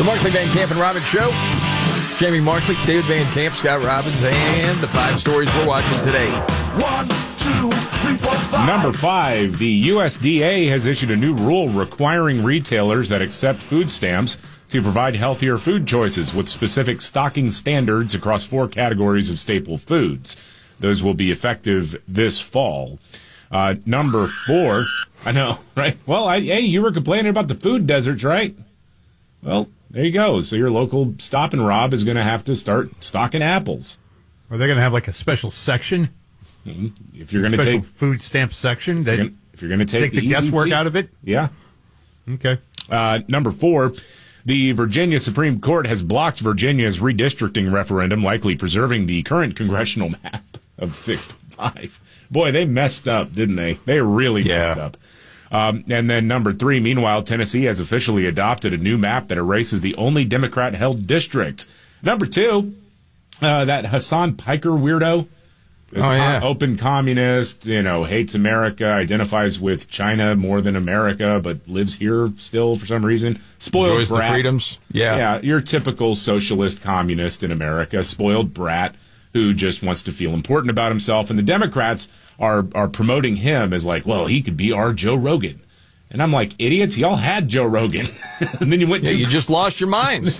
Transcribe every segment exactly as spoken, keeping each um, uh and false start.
The Markley, Van Camp, and Robbins Show. Jamie Markley, David Van Camp, Scott Robbins, and the five stories we're watching today. One, two, three, four, five. Number five, the U S D A has issued a new rule requiring retailers that accept food stamps to provide healthier food choices with specific stocking standards across four categories of staple foods. Those will be effective this fall. Uh, number four, I know, right? Well, I, hey, you were complaining about the food deserts, right? Well, there you go. So your local Stop and Rob is going to have to start stocking apples. Are they going to have like a special section? If you're going to special take food stamp section, that if you're going to take, take the, the guesswork E B T, out of it. Yeah. Okay. Uh, number four, the Virginia Supreme Court has blocked Virginia's redistricting referendum, likely preserving the current congressional map of six to five. Boy, they messed up, didn't they? They really Yeah. messed up. Um, and then number three, meanwhile, Tennessee has officially adopted a new map that erases the only Democrat-held district. Number two, uh, that Hassan Piker weirdo. Oh, yeah. Open communist, you know, hates America, identifies with China more than America, but lives here still for some reason. Spoiled Enjoys the brat. freedoms. Yeah. Yeah, your typical socialist communist in America, spoiled brat who just wants to feel important about himself. And the Democrats are are promoting him as like, well, he could be our Joe Rogan. And I'm like, idiots, y'all had Joe Rogan. And then you went Yeah, to... you just lost your minds.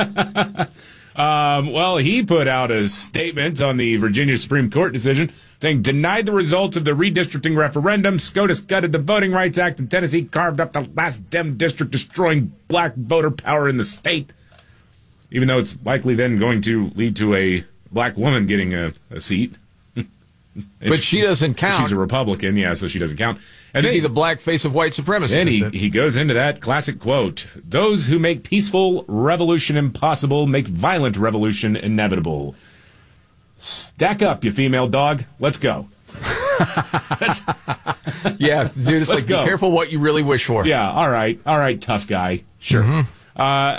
Um, well, he put out a statement on the Virginia Supreme Court decision saying, denied the results of the redistricting referendum. SCOTUS gutted the Voting Rights Act, and Tennessee carved up the last Dem district, destroying black voter power in the state. Even though it's likely then going to lead to a black woman getting a, a seat. But she doesn't count. She's a Republican, yeah, so she doesn't count. And She'd then be the black face of white supremacy. Then he, he goes into that classic quote, those who make peaceful revolution impossible make violent revolution inevitable. Stack up, you female dog. Let's go. Yeah, dude, it's Let's like, go. be careful what you really wish for. Yeah, all right. All right, tough guy. Sure. Mm-hmm. Uh,